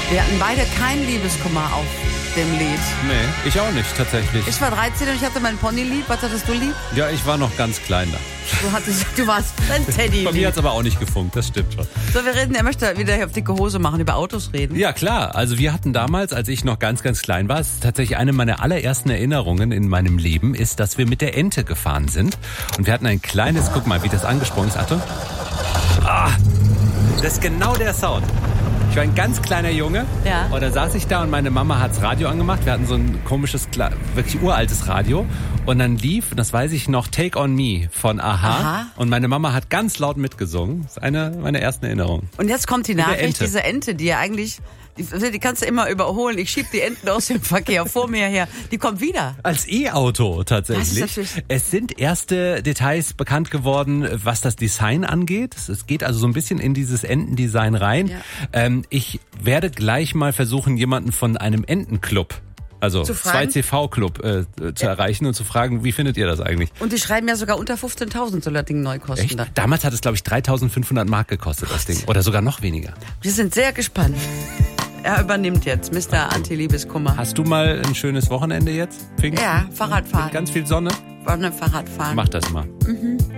Wir hatten beide keinen Liebeskummer auf dem Lied. Nee, ich auch nicht, tatsächlich. Ich war 13 und ich hatte meinen Pony lieb. Was hattest du lieb? Ja, ich war noch ganz klein da. Du warst ein Teddy. Bei mir hat es aber auch nicht gefunkt, das stimmt schon. So, er möchte wieder hier auf dicke Hose machen, über Autos reden. Ja, klar. Also wir hatten damals, als ich noch ganz, ganz klein war, es ist tatsächlich eine meiner allerersten Erinnerungen in meinem Leben, ist, dass wir mit der Ente gefahren sind. Und wir hatten ein kleines, guck mal, wie das angesprungen ist. Achtung. Ah, das ist genau der Sound. Ich war ein ganz kleiner Junge. Ja. Und dann saß ich da und meine Mama hat das Radio angemacht. Wir hatten so ein komisches, wirklich uraltes Radio. Und dann lief, das weiß ich noch, Take On Me von Aha. Und meine Mama hat ganz laut mitgesungen. Das ist eine meiner ersten Erinnerungen. Und jetzt kommt die Nachricht, diese Ente, die ja eigentlich, die kannst du immer überholen. Ich schieb die Enten aus dem Verkehr vor mir her. Die kommt wieder. Als E-Auto tatsächlich. Es sind erste Details bekannt geworden, was das Design angeht. Es geht also so ein bisschen in dieses Entendesign rein. Ja. Ich werde gleich mal versuchen, jemanden von einem Entenclub, also 2CV-Club, zu erreichen und zu fragen, wie findet ihr das eigentlich? Und die schreiben ja sogar unter 15.000 soll das Ding neu kosten. Echt? Damals hat es, glaube ich, 3.500 Mark gekostet, das Ding. Oder sogar noch weniger. Wir sind sehr gespannt. Er übernimmt jetzt, Mr. Anti-Liebeskummer. Hast du mal ein schönes Wochenende jetzt? Ja, Fahrradfahren. Mit ganz viel Sonne? Fahrradfahren. Mach das mal.